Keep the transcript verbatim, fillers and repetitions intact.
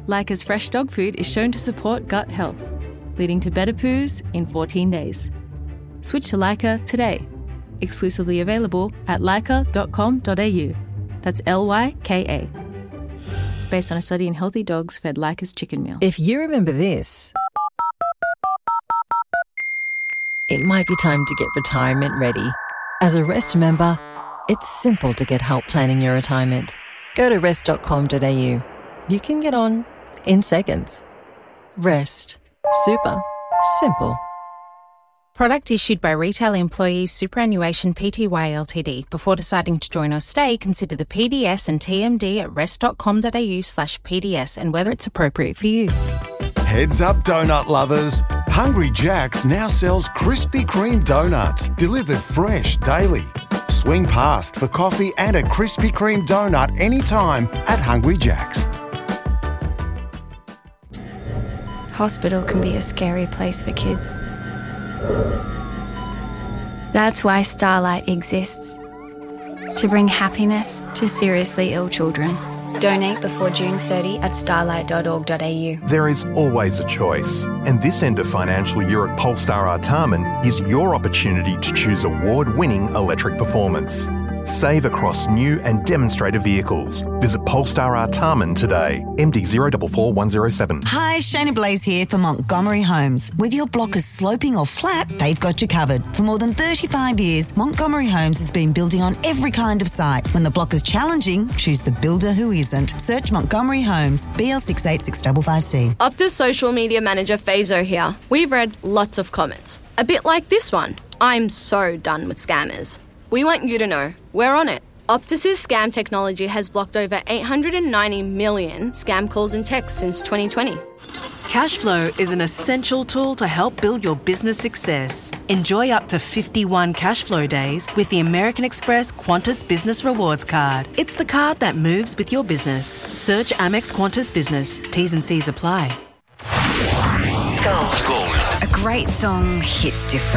Leica's fresh dog food is shown to support gut health, leading to better poos in fourteen days. Switch to Leica today. Exclusively available at leica dot com dot a u. That's L Y K A. Based on a study in healthy dogs fed Leica's chicken meal. If you remember this, it might be time to get retirement ready. As a Rest member, it's simple to get help planning your retirement. Go to rest dot com dot a u. You can get on in seconds. Rest. Super. Simple. Product issued by Retail Employees Superannuation Pty Ltd. Before deciding to join or stay, consider the P D S and T M D at rest dot com dot a u slash P D S and whether it's appropriate for you. Heads up, donut lovers. Hungry Jack's now sells Krispy Kreme donuts, delivered fresh daily. Swing past for coffee and a Krispy Kreme donut anytime at Hungry Jack's. Hospital can be a scary place for kids. That's why Starlight exists. To bring happiness to seriously ill children. Donate before June thirtieth at starlight dot org dot a u. There is always a choice, and this end of financial year at Polestar Artarmon is your opportunity to choose award-winning electric performance. Save across new and demonstrator vehicles. Visit Polestar Artarmon today. M D zero four four one zero seven. Hi, Shana Blaze here for Montgomery Homes. Whether your block is sloping or flat, they've got you covered. For more than thirty-five years, Montgomery Homes has been building on every kind of site. When the block is challenging, choose the builder who isn't. Search Montgomery Homes, B L six eight six five five C. Optus social media manager Fazo here. We've read lots of comments. A bit like this one. I'm so done with scammers. We want you to know, we're on it. Optus's scam technology has blocked over eight hundred ninety million scam calls and texts since twenty twenty. Cashflow is an essential tool to help build your business success. Enjoy up to fifty-one Cashflow days with the American Express Qantas Business Rewards Card. It's the card that moves with your business. Search Amex Qantas Business. T's and C's apply. A great song hits different.